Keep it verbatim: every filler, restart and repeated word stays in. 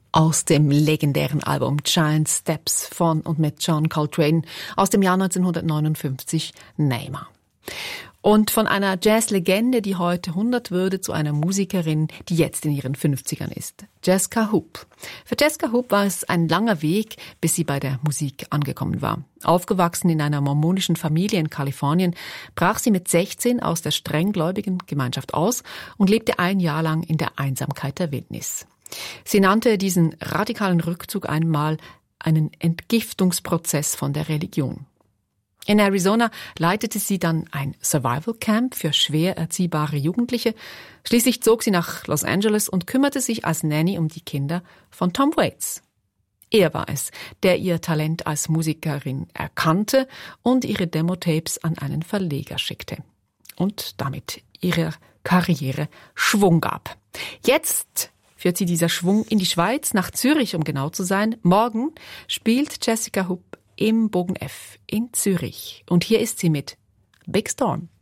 Aus dem legendären Album Giant Steps von und mit John Coltrane aus dem Jahr neunzehnhundertneunundfünfzig, Naima. Und von einer Jazzlegende, die heute hundert würde, zu einer Musikerin, die jetzt in ihren fünfzigern ist. Jesca Hoop. Für Jesca Hoop war es ein langer Weg, bis sie bei der Musik angekommen war. Aufgewachsen in einer mormonischen Familie in Kalifornien, brach sie mit sechzehn aus der strenggläubigen Gemeinschaft aus und lebte ein Jahr lang in der Einsamkeit der Wildnis. Sie nannte diesen radikalen Rückzug einmal einen Entgiftungsprozess von der Religion. In Arizona leitete sie dann ein Survival Camp für schwer erziehbare Jugendliche. Schließlich zog sie nach Los Angeles und kümmerte sich als Nanny um die Kinder von Tom Waits. Er war es, der ihr Talent als Musikerin erkannte und ihre Demo-Tapes an einen Verleger schickte. Und damit ihrer Karriere Schwung gab. Jetzt führt sie dieser Schwung in die Schweiz, nach Zürich, um genau zu sein. Morgen spielt Jesca Hoop im Bogen F in Zürich. Und hier ist sie mit Big Storm.